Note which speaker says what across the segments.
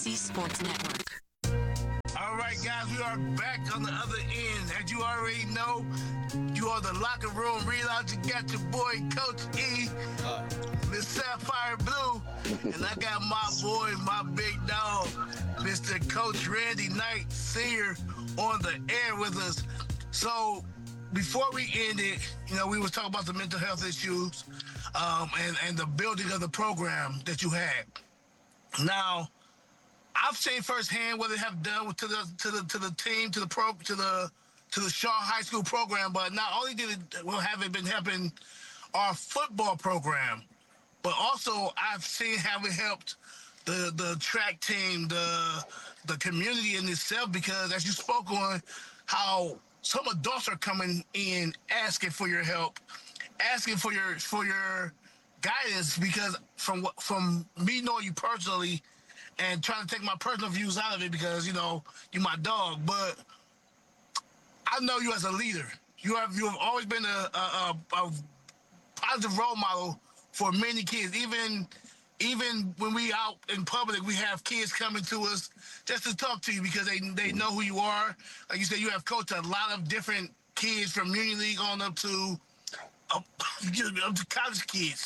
Speaker 1: Z Sports Network.
Speaker 2: All right, guys, we are back on the other end. As you already know, you are the locker room relaunch. You got your boy, Coach E, Miss Sapphire Blue, and I got my boy, my big dog, Mr. Coach Randy Knight, Sr., on the air with us. So before we end it, we was talking about the mental health issues and the building of the program that you had. Now, I've seen firsthand what they have done to the team, to the Shaw High School program. But not only have it been helping our football program, but also I've seen how it helped the track team, the community in itself. Because as you spoke on, how some adults are coming in asking for your help, asking for your guidance. Because from me knowing you personally, and trying to take my personal views out of it because, you're my dog. But I know you as a leader. You have always been a positive role model for many kids. Even when we out in public, we have kids coming to us just to talk to you because they know who you are. Like you said, you have coached a lot of different kids from Union League on up to college kids.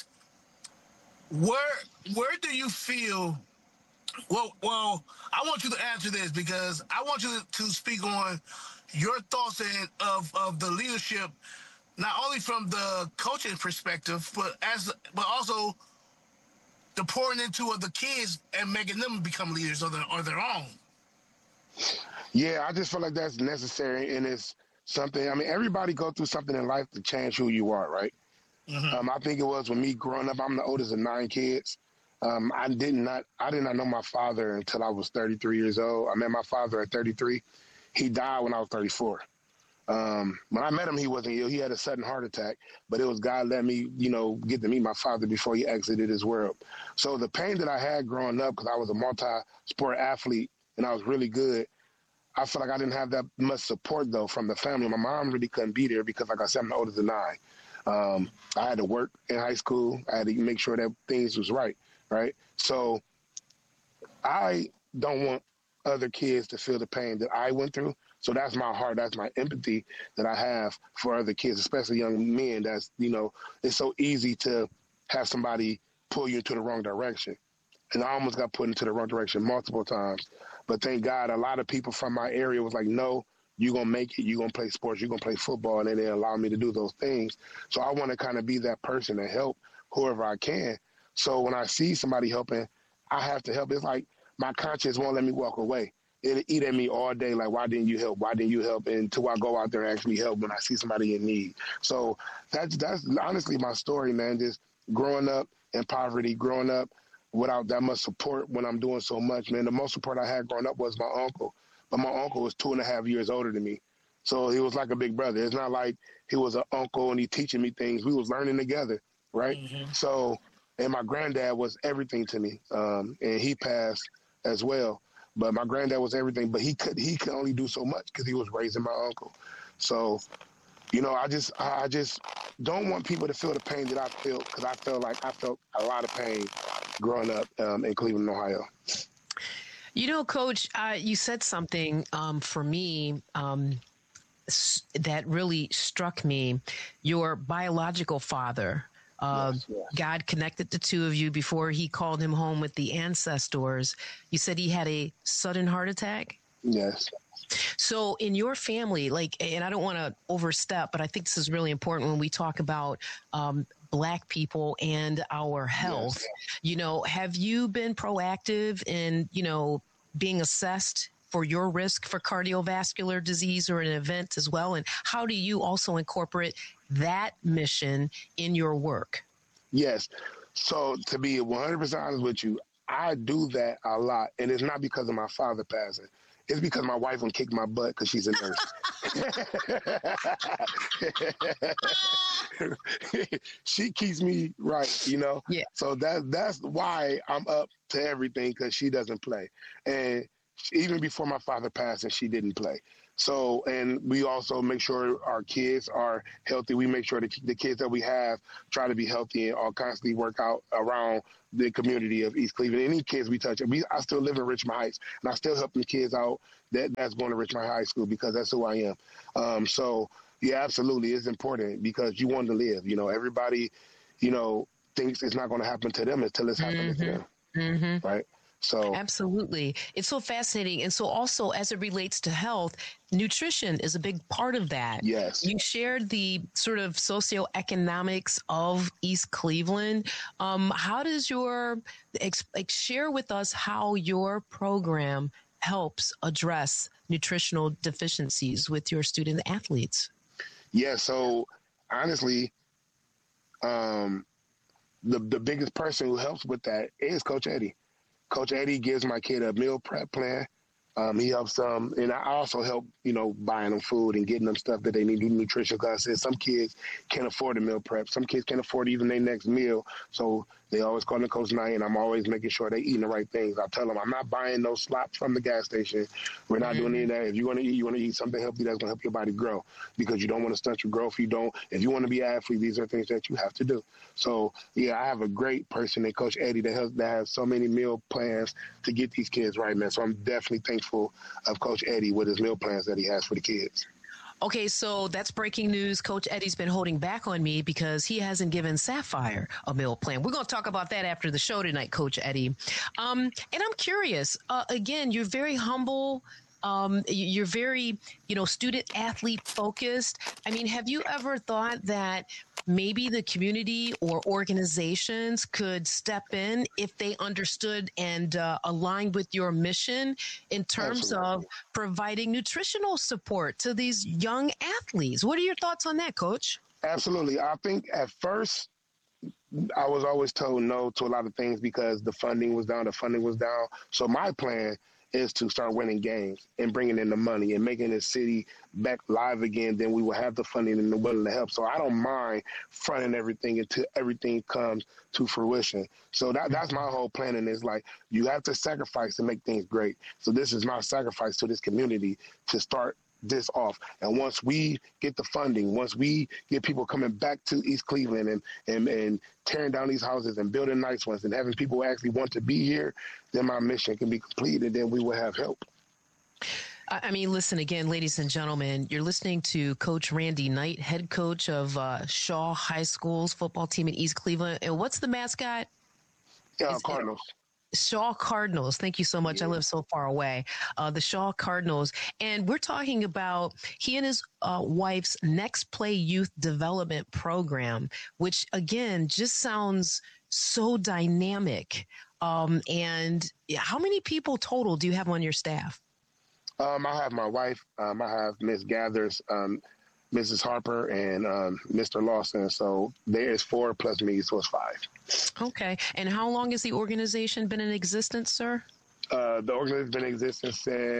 Speaker 2: Where do you feel... Well, I want you to answer this because I want you to speak on your thoughts of the leadership, not only from the coaching perspective, but also the pouring into of the kids and making them become leaders of their own.
Speaker 3: Yeah, I just feel like that's necessary, and it's something. I mean, everybody go through something in life to change who you are, right? Mm-hmm. I think it was with me growing up. I'm the oldest of 9 kids. I did not know my father until I was 33 years old. I met my father at 33. He died when I was 34. When I met him, he wasn't ill. He had a sudden heart attack, but it was God let me, get to meet my father before he exited his world. So the pain that I had growing up, because I was a multi-sport athlete and I was really good, I feel like I didn't have that much support, though, from the family. My mom really couldn't be there because, like I said, I'm the oldest of 9. I had to work in high school. I had to make sure that things was right. Right. So I don't want other kids to feel the pain that I went through. So that's my heart. That's my empathy that I have for other kids, especially young men. That's, it's so easy to have somebody pull you into the wrong direction. And I almost got put into the wrong direction multiple times. But thank God, a lot of people from my area was like, no, you're going to make it. You're going to play sports. You're going to play football. And they didn't allow me to do those things. So I want to kind of be that person to help whoever I can. So when I see somebody helping, I have to help. It's like my conscience won't let me walk away. It'll eat at me all day, like, why didn't you help? Why didn't you help? Until I go out there and actually help when I see somebody in need. So that's honestly my story, man, just growing up in poverty, growing up without that much support when I'm doing so much, man. The most support I had growing up was my uncle. But my uncle was 2.5 years older than me. So he was like a big brother. It's not like he was an uncle and he teaching me things. We was learning together, right? Mm-hmm. So... And my granddad was everything to me, and he passed as well. But my granddad was everything, but he could only do so much because he was raising my uncle. So, I just don't want people to feel the pain that I feel because I felt a lot of pain growing up in Cleveland, Ohio.
Speaker 4: Coach, you said something for me that really struck me. Your biological father. Yes. God connected the two of you before he called him home with the ancestors. You said he had a sudden heart attack?
Speaker 3: Yes.
Speaker 4: So in your family, and I don't want to overstep, but I think this is really important when we talk about Black people and our health. Yes. Have you been proactive in, being assessed for your risk for cardiovascular disease or an event as well? And how do you also incorporate that mission in your work?
Speaker 3: Yes. So to be 100% honest with you, I do that a lot. And it's not because of my father passing. It's because my wife will kick my butt because she's a nurse. She keeps me right, Yeah. So that's why I'm up to everything, because she doesn't play. And even before my father passed, and she didn't play. So, and we also make sure our kids are healthy. We make sure the kids that we have try to be healthy and all constantly work out around the community of East Cleveland. Any kids we touch, I still live in Richmond Heights, and I still help the kids out that's going to Richmond High School because that's who I am. So, yeah, absolutely, it's important because you want to live. You know, everybody, you know, thinks it's not going to happen to them until it's happening to them, right? So
Speaker 4: absolutely. It's so fascinating. And so also as it relates to health, nutrition is a big part of that.
Speaker 3: Yes.
Speaker 4: You shared the sort of socioeconomics of East Cleveland. How does share with us how your program helps address nutritional deficiencies with your student athletes?
Speaker 3: Yeah. So honestly, the biggest person who helps with that is Coach Eddie. Coach Eddie gives my kid a meal prep plan. He helps them, and I also help, you know, buying them food and getting them stuff that they need to nutrition. Because I said some kids can't afford a meal prep. Some kids can't afford even their next meal. So they always call me Coach Knight, and I'm always making sure they eating the right things. I tell them I'm not buying no slop from the gas station. We're not doing any of that. If you want to eat something healthy that's going to help your body grow, because you don't want to stunt your growth. If you want to be an athlete, these are things that you have to do. So yeah, I have a great person in Coach Eddie that has so many meal plans to get these kids right, man. So I'm definitely thankful of Coach Eddie with his meal plans that he has for the kids.
Speaker 4: Okay, so that's breaking news. Coach Eddie's been holding back on me because he hasn't given Sapphire a meal plan. We're going to talk about that after the show tonight, Coach Eddie. And I'm curious, again, you're very humble. You're very, student athlete focused. I mean, have you ever thought that maybe the community or organizations could step in if they understood and aligned with your mission in terms of providing nutritional support to these young athletes? What are your thoughts on that, Coach?
Speaker 3: Absolutely. I think at first I was always told no to a lot of things because the funding was down. So my plan is to start winning games and bringing in the money and making the city back live again. Then we will have the funding and the willing to help. So I don't mind fronting everything until everything comes to fruition. So that's my whole plan. And it's like, you have to sacrifice to make things great. So this is my sacrifice to this community to start this off. And once we get the funding, once we get people coming back to East Cleveland and tearing down these houses and building nice ones and having people actually want to be here, then my mission can be completed. Then we will have help.
Speaker 4: I mean, listen again, ladies and gentlemen, you're listening to Coach Randy Knight, head coach of Shaw High School's football team in East Cleveland. And what's the mascot?
Speaker 3: Cardinals.
Speaker 4: Shaw Cardinals. Thank you so much. Yeah. I live so far away. The Shaw Cardinals. And we're talking about he and his wife's Next Play Youth Development Program, which, again, just sounds so dynamic. And how many people total do you have on your staff?
Speaker 3: I have my wife. I have Miss Gathers, Mrs. Harper, and Mr. Lawson. So there's 4 plus me, so it's 5.
Speaker 4: Okay. And how long has the organization been in existence, sir?
Speaker 3: The organization has been in existence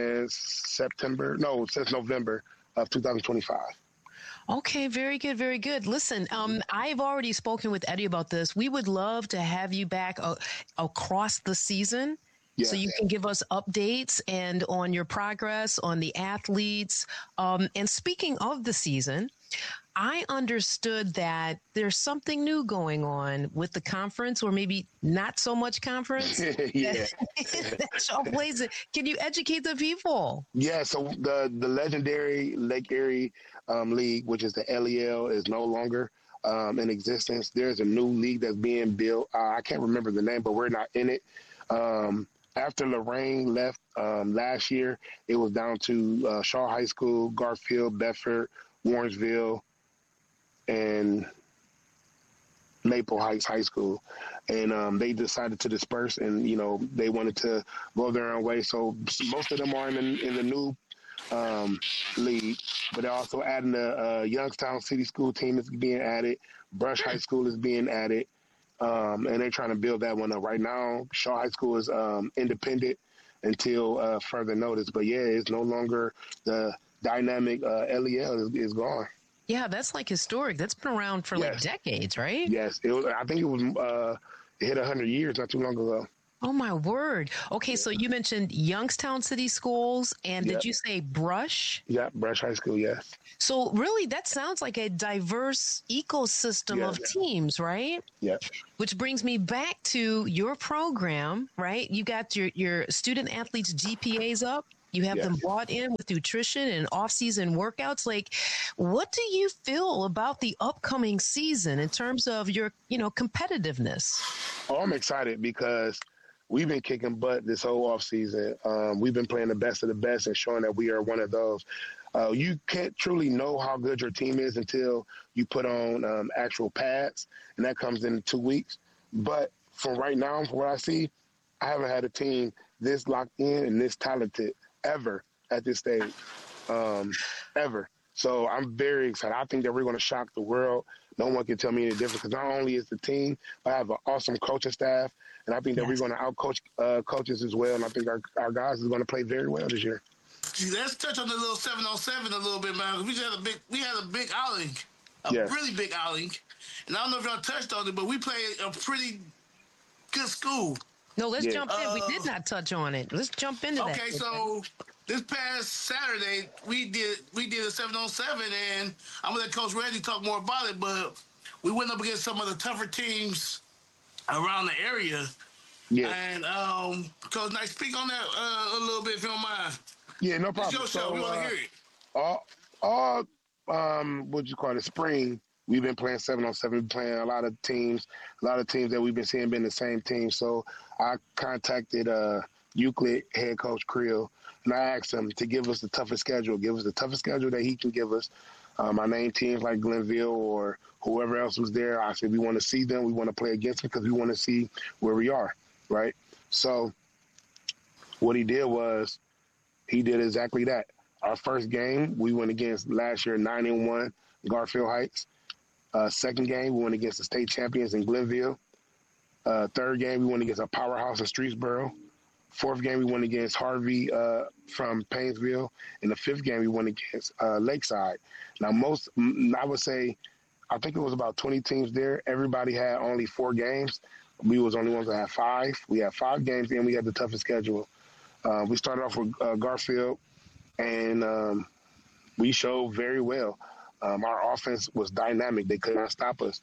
Speaker 3: since November of 2025.
Speaker 4: Okay, very good, very good. Listen, I've already spoken with Eddie about this. We would love to have you back across the season. Yeah. So you can give us updates and on your progress on the athletes. And speaking of the season, I understood that there's something new going on with the conference, or maybe not so much conference.
Speaker 3: Yeah.
Speaker 4: That's all blazing. Can you educate the people?
Speaker 3: Yeah, so the legendary Lake Erie League, which is the LEL, is no longer in existence. There's a new league that's being built. I can't remember the name, but we're not in it. After Lorraine left last year, it was down to Shaw High School, Garfield, Bedford, Warrensville, and Maple Heights High School. And they decided to disperse, and, they wanted to go their own way. So most of them are in the new league, but they're also adding the Youngstown City School team is being added. Brush High School is being added. And they're trying to build that one up. Right now, Shaw High School is independent until further notice. But, yeah, it's no longer the dynamic LEL is gone.
Speaker 4: Yeah, that's like historic. That's been around for like decades, right?
Speaker 3: Yes. I think it hit 100 years not too long ago.
Speaker 4: Oh my word. Okay, so you mentioned Youngstown City Schools, and did
Speaker 3: Yep.
Speaker 4: you say Brush?
Speaker 3: Yep. Brush High School. Yes.
Speaker 4: So really, that sounds like a diverse ecosystem
Speaker 3: Yes.
Speaker 4: of teams, right?
Speaker 3: Yep.
Speaker 4: Which brings me back to your program, right? You got your student athletes GPAs up. You have
Speaker 3: Yes.
Speaker 4: them bought in with nutrition and off-season workouts. Like, what do you feel about the upcoming season in terms of your, competitiveness?
Speaker 3: Oh, I'm excited because we've been kicking butt this whole off season. We've been playing the best of the best and showing that we are one of those. You can't truly know how good your team is until you put on actual pads, and that comes in 2 weeks. But from right now, from what I see, I haven't had a team this locked in and this talented ever at this stage, ever. So I'm very excited. I think that we're going to shock the world. No one can tell me any different because not only is the team, but I have an awesome coaching staff, and I think that we're going to outcoach coaches as well. And I think our guys are going to play very well this year.
Speaker 2: Let's touch on the little 7-on-7 a little bit, man. We had a big outing,
Speaker 3: Yes.
Speaker 2: really big outing, and I don't know if y'all touched on it, but we played a pretty good school.
Speaker 4: No, let's jump in. We did not touch on it. Let's jump into that.
Speaker 2: Okay, so this past Saturday we did a 7-on-7, and I'm gonna let Coach Reggie talk more about it. But we went up against some of the tougher teams around the area.
Speaker 3: Yeah.
Speaker 2: And Coach, Knight, speak on that a little bit if you don't mind.
Speaker 3: Yeah, no problem.
Speaker 2: It's your show. We want to hear it.
Speaker 3: All what you call it, spring, we've been playing 7-on-7. We've been playing a lot of teams that we've been seeing been the same team. So I contacted Euclid head coach Creel, and I asked him to give us the toughest schedule that he can give us. I named teams like Glenville or whoever else was there. I said we want to see them. We want to play against them because we want to see where we are, right? So what he did was he did exactly that. Our first game, we went against last year 9-1 Garfield Heights. Second game, we went against the state champions in Glenville. Third game, we went against a powerhouse in Streetsboro. Fourth game, we went against Harvey from Painesville. And the fifth game, we went against Lakeside. Now, I would say, I think it was about 20 teams there. Everybody had only 4 games. We was the only ones that had 5. We had 5 games, and we had the toughest schedule. We started off with Garfield, and we showed very well. Our offense was dynamic. They could not stop us.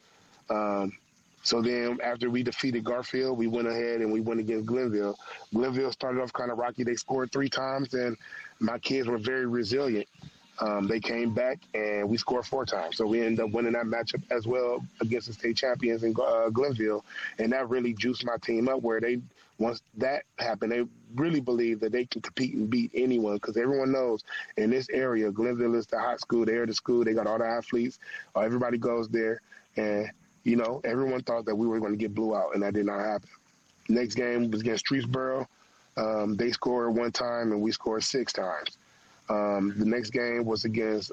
Speaker 3: So then after we defeated Garfield, we went ahead and we went against Glenville. Glenville started off kind of rocky. They scored 3 times, and my kids were very resilient. They came back, and we scored 4 times. So we ended up winning that matchup as well against the state champions in Glenville, and that really juiced my team up where once that happened, they really believe that they can compete and beat anyone because everyone knows in this area, Glenville is the hot school. They're the school. They got all the athletes. Everybody goes there, and everyone thought that we were going to get blew out, and that did not happen. Next game was against Streetsboro. They scored 1 time, and we scored 6 times. The next game was against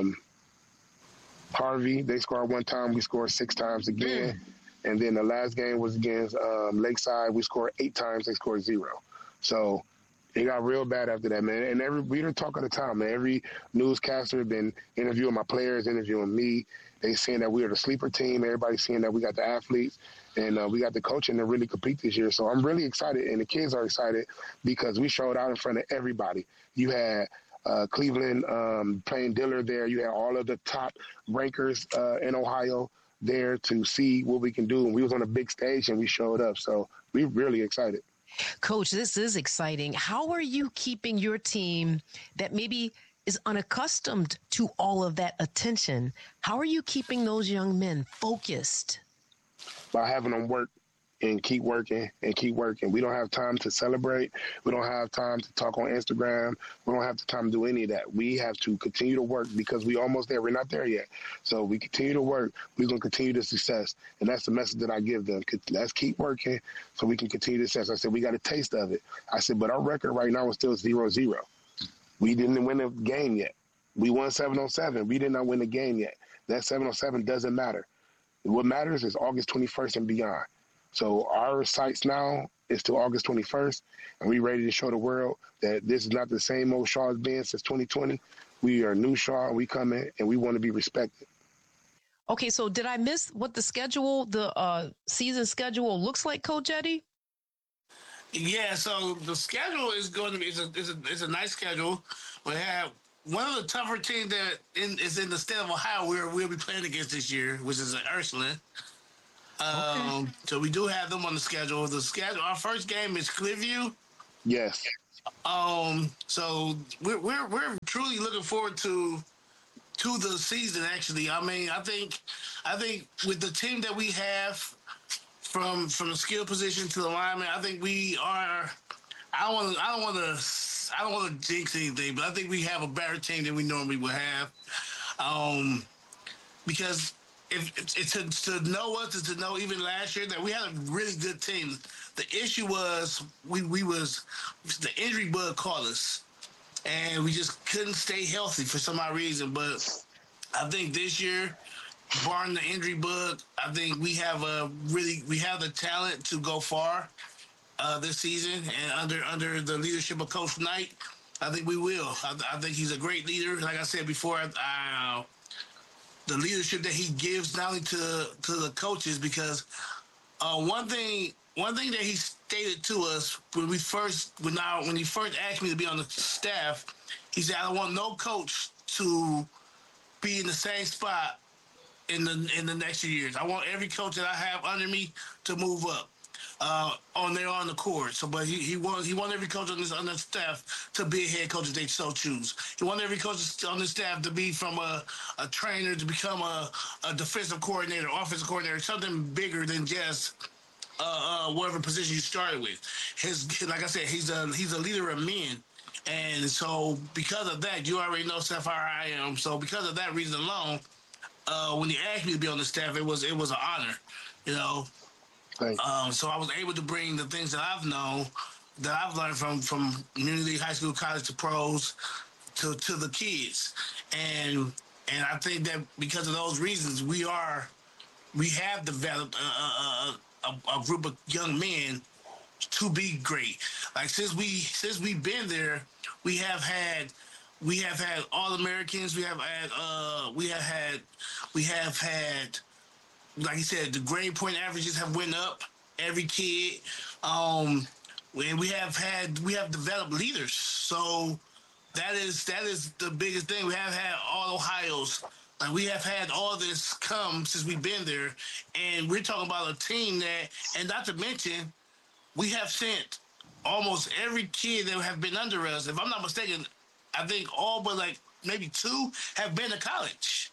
Speaker 3: Harvey. They scored 1 time. We scored 6 times again. And then the last game was against Lakeside. We scored 8 times. They scored 0. So it got real bad after that, man. And we didn't talk all the time, man. Every newscaster been interviewing my players, interviewing me. They saying that we are the sleeper team. Everybody's saying that we got the athletes and we got the coaching to really compete this year. So I'm really excited, and the kids are excited because we showed out in front of everybody. You had Cleveland playing Dillard there. You had all of the top rankers in Ohio there to see what we can do. And we was on a big stage, and we showed up. So we're really excited.
Speaker 4: Coach, this is exciting. How are you keeping your team that maybe is unaccustomed to all of that attention? How are you keeping those young men focused?
Speaker 3: By having them work and keep working and keep working. We don't have time to celebrate. We don't have time to talk on Instagram. We don't have the time to do any of that. We have to continue to work because we almost there. We're not there yet. So we continue to work. We're going to continue the success. And that's the message that I give them. Let's keep working so we can continue the success. I said, we got a taste of it. I said, but our record right now is still 0-0. We didn't win the game yet. We won 7-on-7. We did not win the game yet. That 7-on-7 doesn't matter. What matters is August 21st and beyond. So our sights now is to August 21st, and we're ready to show the world that this is not the same old Shaw has been since 2020. We are new Shaw, we coming, and we want to be respected.
Speaker 4: Okay, so did I miss what the season schedule looks like, Coach Eddie?
Speaker 2: Yeah, so the schedule is going to be it's a nice schedule. We have one of the tougher teams that is in the state of Ohio we'll be playing against this year, which is Ursuline. So we do have them on the schedule. Our first game is Clearview.
Speaker 3: Yes.
Speaker 2: So we're truly looking forward to the season. Actually, I mean, I think with the team that we have from the skill position to the lineman, I think we are. I don't want to jinx anything, but I think we have a better team than we normally would have. Because if to know us is to know even last year that we had a really good team. The issue was we was the injury bug caught us, and we just couldn't stay healthy for some odd reason. But I think this year, barring the injury bug, I think we have the talent to go far this season, and under the leadership of Coach Knight, I think we will. I think he's a great leader. Like I said before, the leadership that he gives not only to the coaches, because one thing that he stated to us when he first asked me to be on the staff, he said, "I don't want no coach to be in the same spot in the next few years. I want every coach that I have under me to move up on the court." So, but he wants every coach on the staff to be a head coach if they so choose. He wants every coach on the staff to be from a trainer to become a defensive coordinator, offensive coordinator, something bigger than just whatever position you started with. Like I said, he's a leader of men. And so because of that, you already know Sapphire I am. So because of that reason alone, when he asked me to be on the staff, it was an honor, you know. So I was able to bring the things that I've known, that I've learned from community, high school, college to pros to the kids. And I think that because of those reasons, we have developed a group of young men to be great. Like since we've been there, we have had All-Americans. We have had, like you said, the grade point averages have went up. Every kid, and we have developed leaders. So that is the biggest thing. We have had all Ohio's. Like we have had all this come since we've been there, and we're talking about a team that, and not to mention, we have sent almost every kid that have been under us. If I'm not mistaken, I think all but like maybe 2 have been to college.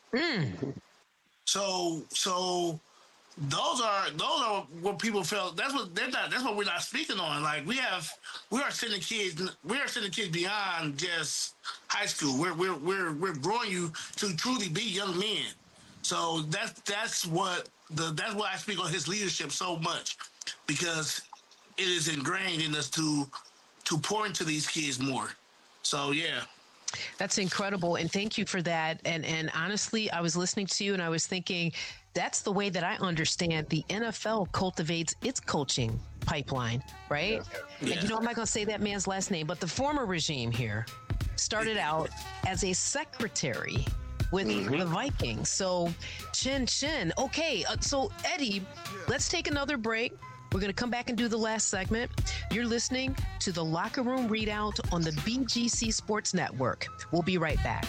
Speaker 2: So those are what people felt. That's what we're not speaking on. Like we are sending kids beyond just high school. We're growing you to truly be young men. So that's what I speak on his leadership so much, because it is ingrained in us to pour into these kids more. So yeah.
Speaker 4: That's incredible. And thank you for that. And honestly, I was listening to you and I was thinking, that's the way that I understand the NFL cultivates its coaching pipeline, right?
Speaker 2: Yeah.
Speaker 4: And I'm not going to say that man's last name, but the former regime here started out as a secretary with the Vikings. So chin. Okay. So Eddie, let's take another break. We're going to come back and do the last segment. You're listening to the Locker Room Readout on the BGC Sports Network. We'll be right back.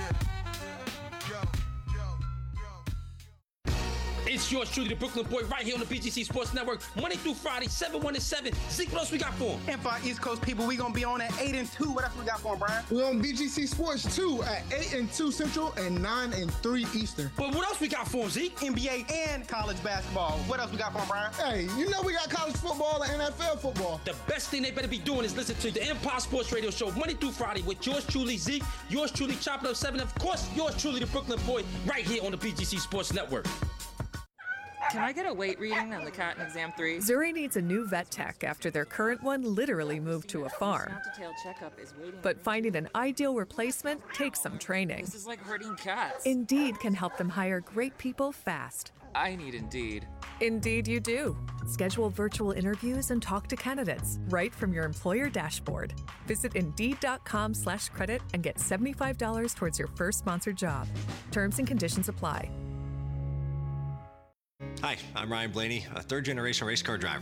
Speaker 1: It's yours truly, the Brooklyn Boy, right here on the BGC Sports Network, Monday through Friday, 7, 1 to 7. Zeke, what else we got for him?
Speaker 5: And for our East Coast people, we going to be on at 8 and 2. What else we got for him, Brian?
Speaker 6: We're on BGC Sports 2 at 8 and 2 Central and 9 and 3 Eastern.
Speaker 1: But what else we got for him, Zeke?
Speaker 5: NBA and college basketball. What else we got for him, Brian?
Speaker 6: Hey, you know we got college football and NFL football.
Speaker 1: The best thing they better be doing is listen to the Empire Sports Radio Show, Monday through Friday, with yours truly, Zeke, yours truly, Chopping Up 7, of course, yours truly, the Brooklyn Boy, right here on the BGC Sports Network.
Speaker 7: Can I get a weight reading on the cat in exam 3?
Speaker 8: Zuri needs a new vet tech after their current one literally moved to a farm.
Speaker 7: Snap-to-tail checkup is waiting.
Speaker 8: But finding an ideal replacement takes some training.
Speaker 7: This is like herding cats.
Speaker 8: Indeed can help them hire great people fast.
Speaker 7: I need Indeed.
Speaker 8: Indeed you do. Schedule virtual interviews and talk to candidates right from your employer dashboard. Visit Indeed.com/credit and get $75 towards your first sponsored job. Terms and conditions apply.
Speaker 9: Hi, I'm Ryan Blaney, a third-generation race car driver.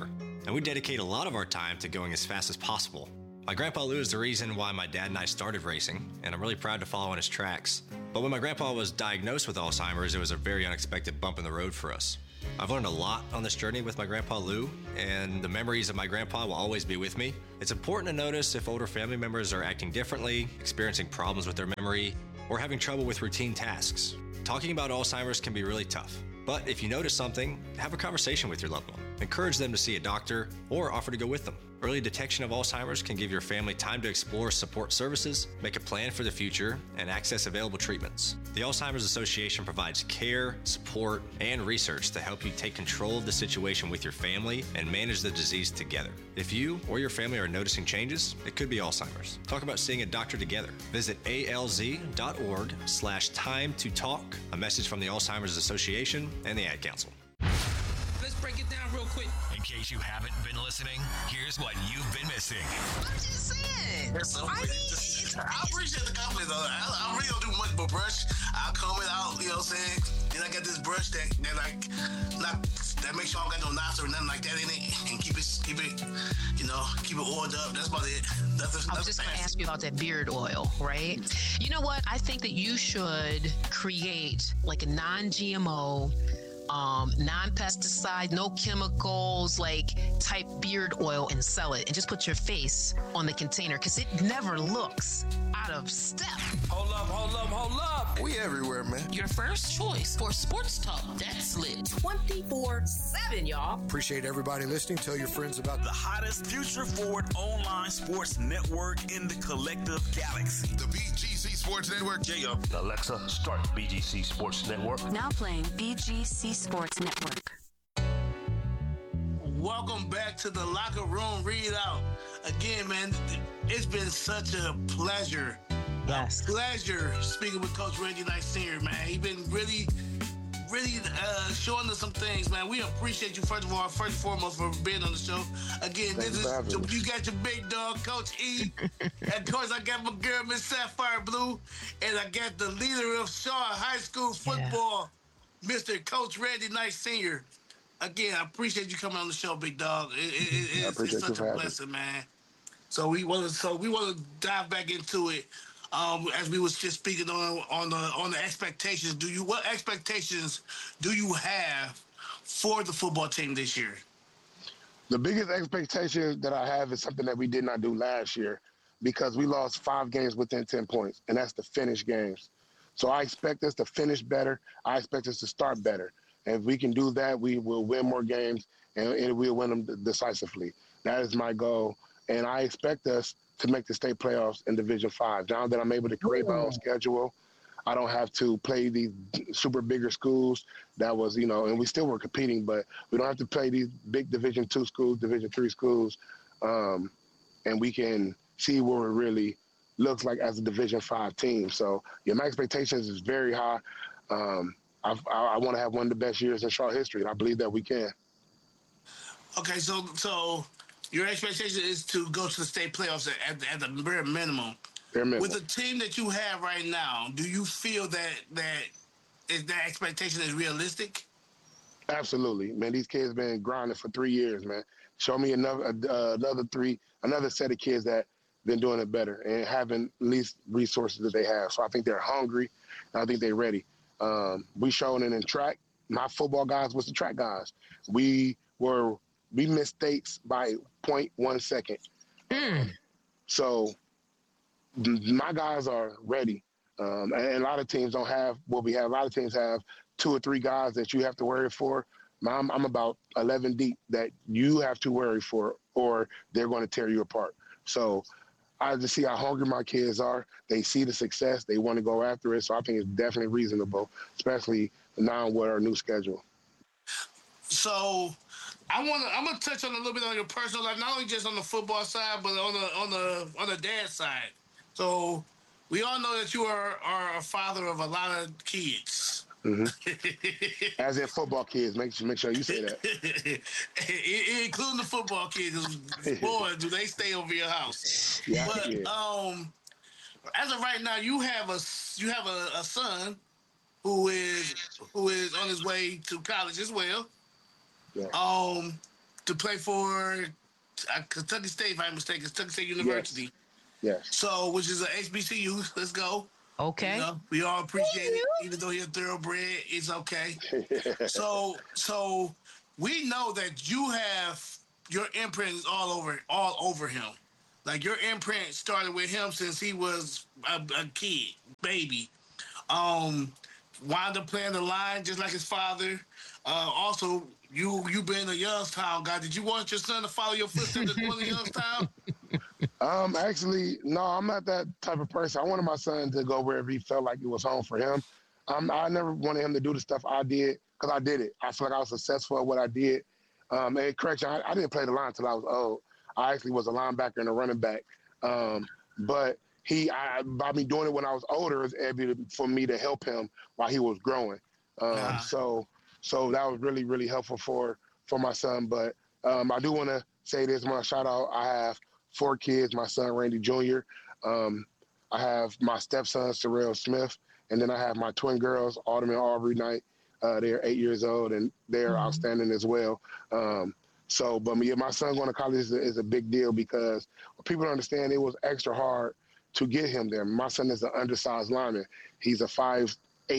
Speaker 9: and we dedicate a lot of our time to going as fast as possible. My grandpa Lou is the reason why my dad and I started racing, and I'm really proud to follow in his tracks. But when my grandpa was diagnosed with Alzheimer's, it was a very unexpected bump in the road for us. I've learned a lot on this journey with my grandpa Lou, and the memories of my grandpa will always be with me. It's important to notice if older family members are acting differently, experiencing problems with their memory, or having trouble with routine tasks. Talking about Alzheimer's can be really tough, but if you notice something, have a conversation with your loved one. Encourage them to see a doctor or offer to go with them. Early detection of Alzheimer's can give your family time to explore support services, make a plan for the future, and access available treatments. The Alzheimer's Association provides care, support, and research to help you take control of the situation with your family and manage the disease together. If you or your family are noticing changes, it could be Alzheimer's. Talk about seeing a doctor together. Visit alz.org/time to talk. A message from the Alzheimer's Association and the Ad Council.
Speaker 1: Let's break it down real quick.
Speaker 10: In case you haven't been listening, here's what you've been missing.
Speaker 4: I'm just saying.
Speaker 2: I appreciate the compliment, though. I really don't do much but brush. I'll comb it out, you know what I'm saying? Then I got this brush that makes sure I don't got no knots or nothing like that in it, and keep it, keep it oiled up. That's about it.
Speaker 4: I was just going to ask you about that beard oil, right? You know what? I think that you should create like a non-GMO, non-pesticide, no chemicals, like type beard oil and sell it, and just put your face on the container because it never looks out of step.
Speaker 11: Hold up.
Speaker 12: We everywhere, man.
Speaker 11: Your first choice for sports talk. That's lit.
Speaker 4: 24/7, y'all.
Speaker 12: Appreciate everybody listening. Tell your friends about
Speaker 10: the hottest future forward online sports network in the collective galaxy.
Speaker 13: The BGC Sports Network.
Speaker 14: Alexa, start BGC Sports Network.
Speaker 15: Now playing BGC Sports Network.
Speaker 2: Welcome back to the Locker Room Readout. Again, man, it's been such a pleasure.
Speaker 4: Yes.
Speaker 2: Pleasure speaking with Coach Randy Knight Sr., man. He's been really showing us some things, man. We appreciate you, first and foremost, for being on the show. Again, you got your big dog, Coach E. And of course, I got my girl, Miss Sapphire Blue. And I got the leader of Shaw High School football, Mr. Coach Randy Knight Sr. Again, I appreciate you coming on the show, big dog. It's such a blessing, man. So we want to dive back into it. As we was just speaking on the expectations. What expectations do you have for the football team this year?
Speaker 3: The biggest expectation that I have is something that we did not do last year, because we lost 5 games within 10 points, and that's the finish games. So I expect us to finish better. I expect us to start better. And if we can do that, we will win more games, and we'll win them decisively. That is my goal. And I expect us to make the state playoffs in Division 5. Now that I'm able to create my own schedule, I don't have to play these super bigger schools. That was, and we still were competing, but we don't have to play these big Division 2 schools, Division 3 schools, and we can see where it really looks like as a Division 5 team. So, my expectations is very high. I want to have one of the best years in Charlotte history, and I believe that we can.
Speaker 2: Okay, so your expectation is to go to the state playoffs at the bare minimum. With the team that you have right now, do you feel that expectation is realistic?
Speaker 3: Absolutely, man. These kids been grinding for 3 years, man. Show me another set of kids that been doing it better and having at least resources that they have. So I think they're hungry, and I think they're ready. We showing it in track. My football guys was the track guys. We missed states by 0.1 second. So my guys are ready. And a lot of teams don't have what we have. A lot of teams have 2 or 3 guys that you have to worry for. I'm about 11 deep that you have to worry for, or they're going to tear you apart. So I just see how hungry my kids are. They see the success. They want to go after it. So I think it's definitely reasonable, especially now with our new schedule.
Speaker 2: So I'm gonna touch on a little bit on your personal life, not only just on the football side, but on the dad side. So we all know that you are a father of a lot of kids.
Speaker 3: Mm-hmm. As in football kids, make sure you say that.
Speaker 2: Including the football kids. Boy, do they stay over your house.
Speaker 3: Yeah,
Speaker 2: but as of right now, you have a son who is on his way to college as well.
Speaker 3: Yeah.
Speaker 2: to play for Kentucky State, if I'm mistaken, Kentucky State University.
Speaker 3: Yes.
Speaker 2: So, which is a HBCU. Let's go.
Speaker 4: Okay.
Speaker 2: You know, we all appreciate it, even though you're a thoroughbred. It's okay. So we know that you have your imprint is all over him. Like your imprint started with him since he was a kid, baby. Wound up playing the line just like his father. Also, you being a Youngstown guy, did you want your son to follow your footsteps as one of Youngstown?
Speaker 3: Actually, no, I'm not that type of person. I wanted my son to go wherever he felt like it was home for him. I never wanted him to do the stuff I did because I did it. I feel like I was successful at what I did. And correction, I didn't play the line until I was old. I actually was a linebacker and a running back. But by me doing it when I was older, it was able for me to help him while he was growing. So that was really, really helpful for my son. But I do want to say this, my shout out. I have 4 kids, my son, Randy Jr. I have my stepson, Sorrell Smith. And then I have my twin girls, Autumn and Aubrey Knight. They're 8 years old, and they're outstanding as well. But my son going to college is a big deal because people don't understand it was extra hard to get him there. My son is an undersized lineman. He's a 5'8",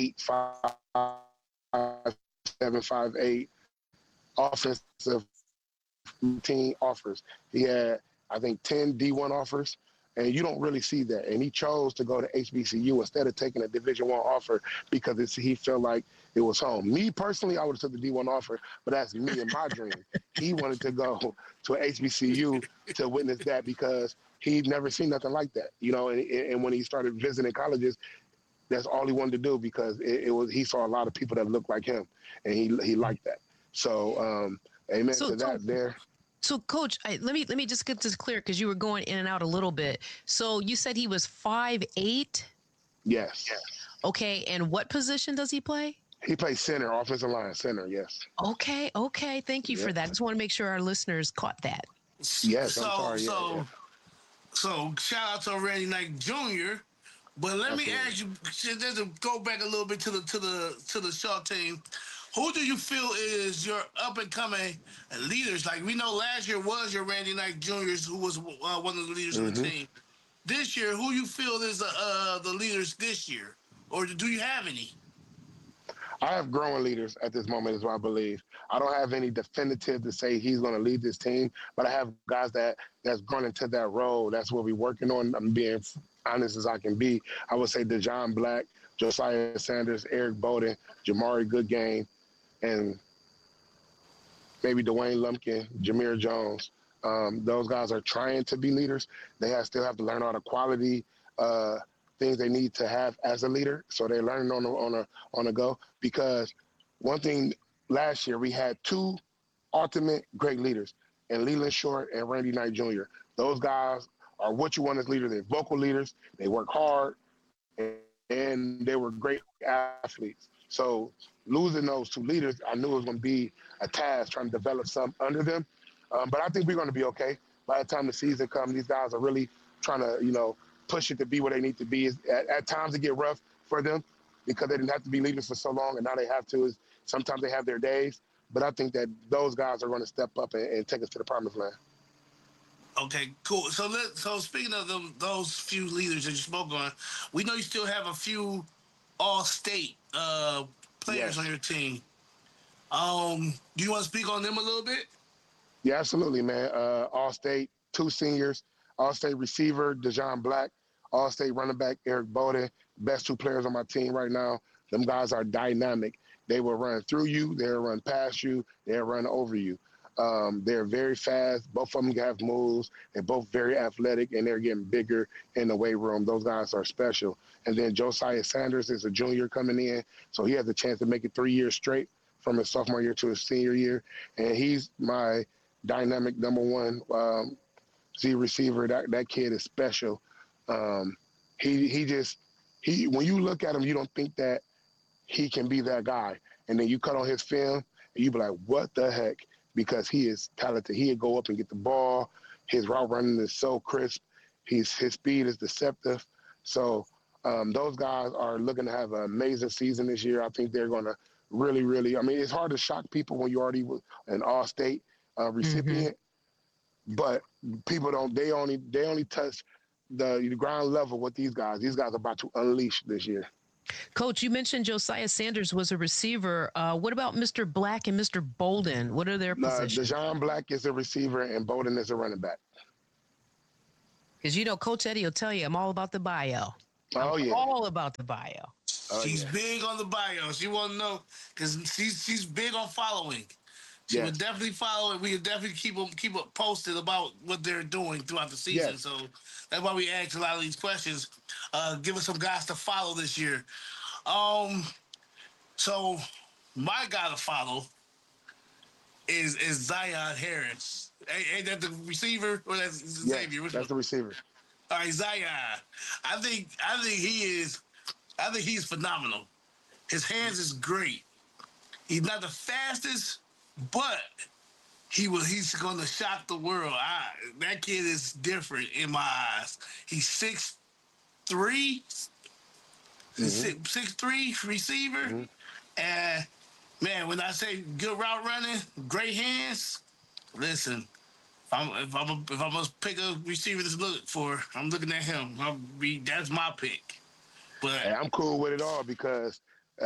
Speaker 3: 5'7", 5'8", offensive team offers. He had, I think, 10 D1 offers, and you don't really see that. And he chose to go to HBCU instead of taking a Division I offer because he felt like it was home. Me personally, I would have took the D1 offer, but that's me and my dream. He wanted to go to a HBCU to witness that because he'd never seen nothing like that, you know. And when he started visiting colleges, that's all he wanted to do because he saw a lot of people that looked like him, and he liked that. So, amen to that there.
Speaker 4: So, Coach, let me just get this clear because you were going in and out a little bit. So you said he was 5'8"?
Speaker 3: Yes.
Speaker 4: Okay, and what position does he play?
Speaker 3: He plays center, offensive line, center, yes.
Speaker 4: Okay. Thank you for that. Just want to make sure our listeners caught that.
Speaker 3: Yes, I'm sorry.
Speaker 2: So shout out to Randy Knight Jr. But let me ask you, just to go back a little bit to the Shaw team. Who do you feel is your up-and-coming leaders? Like, we know last year was your Randy Knight Jr., who was one of the leaders of the team. This year, who you feel is the leaders this year? Or do you have any?
Speaker 3: I have growing leaders at this moment is what I believe. I don't have any definitive to say he's going to lead this team, but I have guys that's grown into that role. That's what we're working on. I'm being honest as I can be. I would say Dejon Black, Josiah Sanders, Eric Bowden, Jamari Goodgame, and maybe Dwayne Lumpkin, Jameer Jones. Those guys are trying to be leaders. They still have to learn all the quality things they need to have as a leader. So they're learning on a go. Because one thing last year, we had 2 ultimate great leaders, and Leland Short and Randy Knight Jr. Those guys are what you want as leaders. They're vocal leaders. They work hard, and they were great athletes. So losing those 2 leaders, I knew it was going to be a task trying to develop some under them. But I think we're going to be okay. By the time the season comes, these guys are really trying to, push it to be where they need to be. At times it get rough for them because they didn't have to be leaders for so long, and now they have to. Sometimes they have their days. But I think that those guys are going to step up and take us to the promised land.
Speaker 2: Okay, cool. So speaking of those few leaders that you spoke on, we know you still have a few all-state players on your team. Do you want to speak on them a little bit?
Speaker 3: Yeah, absolutely, man. All-state, 2 seniors, all-state receiver, Dejon Black, all-state running back, Eric Bowden, best 2 players on my team right now. Them guys are dynamic. They will run through you. They'll run past you. They'll run over you. They're very fast. Both of them have moves. They're both very athletic, and they're getting bigger in the weight room. Those guys are special. And then Josiah Sanders is a junior coming in, so he has a chance to make it 3 years straight from his sophomore year to his senior year. And he's my dynamic number 1 Z receiver. That kid is special. When you look at him, you don't think that he can be that guy. And then you cut on his film, and you be like, what the heck? Because he is talented. He'll go up and get the ball. His route running is so crisp. His speed is deceptive. So those guys are looking to have an amazing season this year. I think they're going to really, really – I mean, it's hard to shock people when you already an all-state, recipient, but people don't. They only touch the ground level with these guys. These guys are about to unleash this year.
Speaker 4: Coach, you mentioned Josiah Sanders was a receiver. What about Mr. Black and Mr. Bolden? What are their positions?
Speaker 3: Dejon Black is a receiver and Bolden is a running back.
Speaker 4: Because, Coach Eddie will tell you, I'm all about the bio. I'm all about the bio.
Speaker 2: She's big on the bio. She won't know because she's big on following. She would definitely follow it. We would definitely keep up posted about what they're doing throughout the season.
Speaker 3: Yes.
Speaker 2: So that's why we ask a lot of these questions. Give us some guys to follow this year. So my guy to follow is Zion Harris. Ain't that the receiver or that's Xavier?
Speaker 3: Yes, that's the receiver.
Speaker 2: All right, Zion. I think he's phenomenal. His hands is great. He's not the fastest, but he's going to shock the world. That kid is different in my eyes. He's 6'3", 6'3" receiver. And, man, when I say good route running, great hands, listen, if I'm going to pick a receiver to look for, I'm looking at him. That's my pick. But
Speaker 3: hey, I'm cool with it all because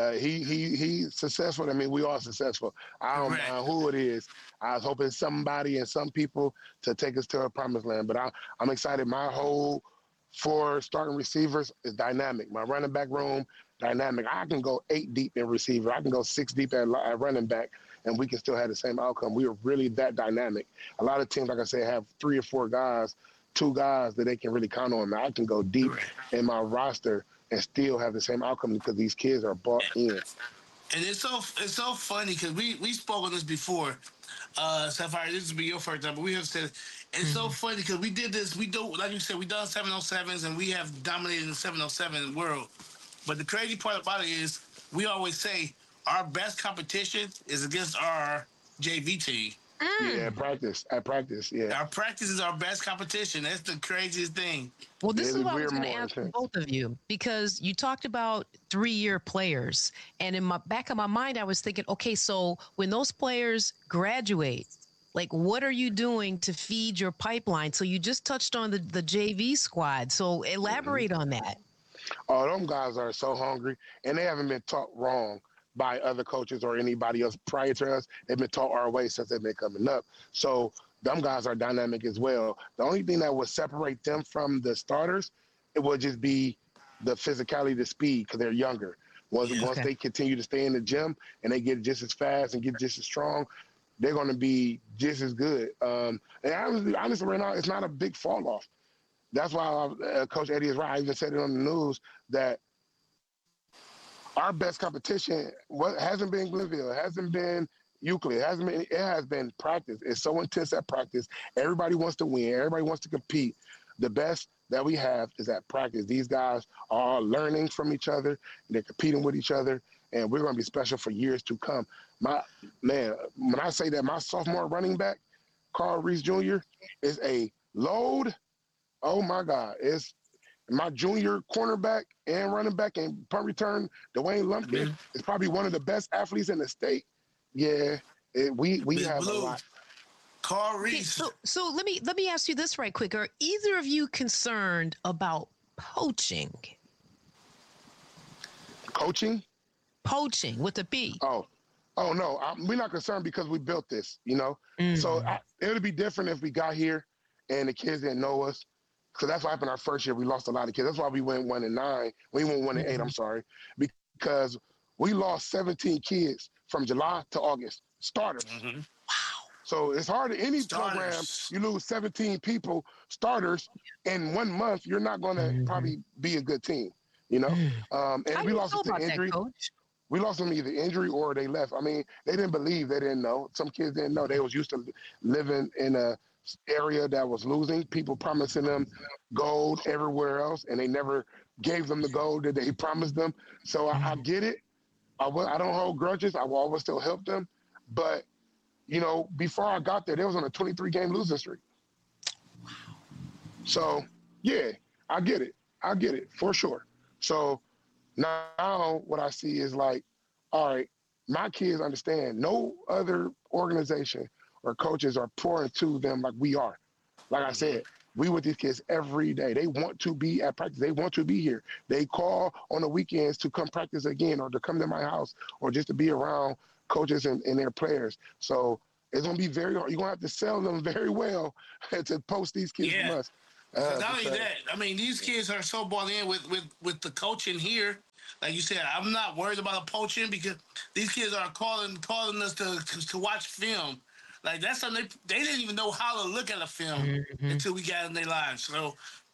Speaker 3: he's successful. I mean, we are successful. I don't mind who it is. I was hoping somebody and some people to take us to a promised land. But I'm excited. My whole 4 starting receivers is dynamic. My running back room, dynamic. I can go 8 deep in receiver. I can go 6 deep at running back, and we can still have the same outcome. We are really that dynamic. A lot of teams, like I said, have 3 or 4 guys, 2 guys that they can really count on. Now, I can go deep in my roster and still have the same outcome because these kids are bought in.
Speaker 2: And it's so funny because we spoke on this before. Sapphire, this will be your first time, but we have said it's so funny because we did this. We do, like you said, we done 707s and we have dominated the 707 world. But the crazy part about it is we always say our best competition is against our JV team.
Speaker 3: Yeah, at practice, yeah.
Speaker 2: Our practice is our best competition. That's the craziest thing.
Speaker 4: Well, this is what I was going to ask both of you, because you talked about 3-year players. And in my back of my mind, I was thinking, okay, so when those players graduate, like, what are you doing to feed your pipeline? So you just touched on the JV squad. So elaborate on that.
Speaker 3: Oh, them guys are so hungry, and they haven't been taught wrong by other coaches or anybody else prior to us. They've been taught our way since they've been coming up. So them guys are dynamic as well. The only thing that would separate them from the starters, it would just be the physicality, the speed, because they're younger. Once they continue to stay in the gym and they get just as fast and get just as strong, they're going to be just as good. And honestly, right now, it's not a big fall off. That's why Coach Eddie is right. I even said it on the news that our best competition hasn't been Glenville, hasn't been Euclid, it has been practice. It's so intense at practice. Everybody wants to win. Everybody wants to compete. The best that we have is at practice. These guys are learning from each other. They're competing with each other, and we're going to be special for years to come. When I say that my sophomore running back, Carl Reese Jr., is a load. Oh my God! It's my junior cornerback and running back and punt return, Dwayne Lumpkin, is probably one of the best athletes in the state. Yeah, we have a lot.
Speaker 2: Carl Reese.
Speaker 4: Okay, so let me ask you this right quick. Are either of you concerned about poaching?
Speaker 3: Coaching?
Speaker 4: Poaching with a P.
Speaker 3: Oh no, we're not concerned because we built this, So it would be different if we got here and the kids didn't know us. Because that's what happened our first year. We lost a lot of kids. That's why we went 1-9. We went 1-8, I'm sorry. Because we lost 17 kids from July to August. Starters. Wow. So it's hard to any program. You lose 17 people, starters, in 1 month, you're not going to probably be a good team, And we lost them to injury. We lost them either injury or they left. I mean, they didn't believe. They didn't know. Some kids didn't know. They was used to living in a area that was losing, people promising them gold everywhere else, and they never gave them the gold that they promised them. So I get it. I don't hold grudges. I will always still help them. But, before I got there, they was on a 23-game losing streak. Wow. So, yeah, I get it for sure. So now what I see is like, all right, my kids understand no other organization or coaches are pouring to them like we are. Like I said, we with these kids every day. They want to be at practice. They want to be here. They call on the weekends to come practice again or to come to my house or just to be around coaches and their players. So it's going to be very hard. You're going to have to sell them very well to post these kids from us.
Speaker 2: Not only that, I mean, these kids are so bought in with the coaching here. Like you said, I'm not worried about a poaching because these kids are calling us to watch film. Like, that's something they didn't even know how to look at a film until we got in their lives. So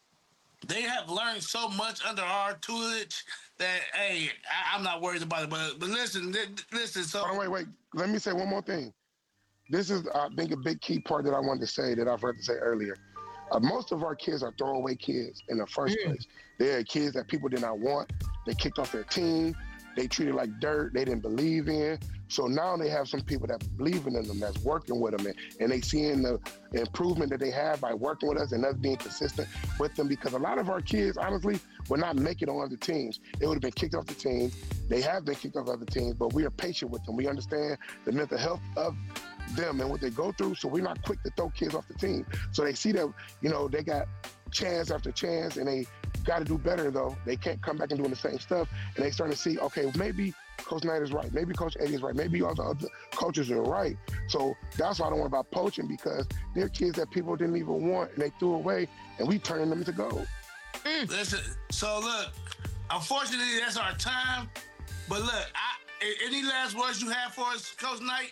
Speaker 2: they have learned so much under our tutelage that, hey, I'm not worried about it. But listen. So
Speaker 3: wait. Let me say one more thing. This is, I think, a big key part that I wanted to say that I've heard to say earlier. Most of our kids are throwaway kids in the first place. They're kids that people did not want. They kicked off their team. They treated like dirt. They didn't believe in. So now they have some people that believe in them, that's working with them, and they seeing the improvement that they have by working with us and us being consistent with them. Because a lot of our kids, honestly, will not make it on other teams. They would have been kicked off the team. They have been kicked off other teams, but we are patient with them. We understand the mental health of them and what they go through, so we're not quick to throw kids off the team. So they see that, they got chance after chance, and they got to do better, though. They can't come back and doing the same stuff, and they starting to see, okay, maybe Coach Knight is right. Maybe Coach Eddie is right. Maybe all the other coaches are right. So that's why I don't want about poaching, because they're kids that people didn't even want, and they threw away, and we turning them into gold.
Speaker 2: Listen, so look, unfortunately, that's our time. But look, any last words you have for us, Coach Knight?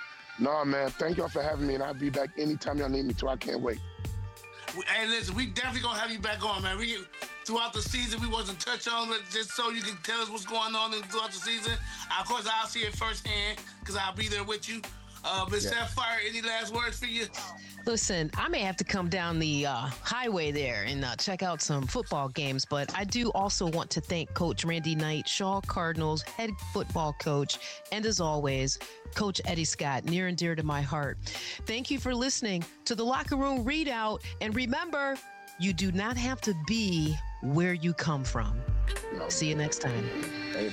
Speaker 3: No, man. Thank y'all for having me, and I'll be back anytime y'all need me to. I can't wait.
Speaker 2: Hey, listen, we definitely going to have you back on, man. Throughout the season, we wasn't touch on it just so you can tell us what's going on throughout the season. Of course, I'll see it firsthand because I'll be there with you. Ms. Sapphire, any last words for you?
Speaker 4: Listen, I may have to come down the highway there and check out some football games, but I do also want to thank Coach Randy Knight, Shaw Cardinals head football coach, and as always, Coach Eddie Scott, near and dear to my heart. Thank you for listening to the Locker Room Readout, and remember, you do not have to be where you come from. See you next time.